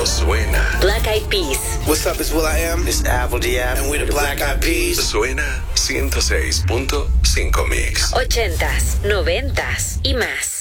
suena. Black Eyed Peas. What's up, it's will.i.am. It's Apple D.F. And we're the Black Eyed Peas. Suena 106.5 Mix. 80s, 90s y más.